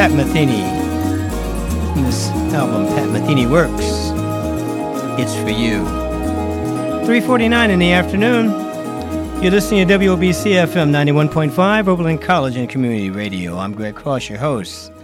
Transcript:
Pat Metheny. From this album, Pat Metheny Works. It's for you. 3:49 in the afternoon. You're listening to WOBC FM 91.5, Oberlin College and Community Radio. I'm Greg Cross, your host.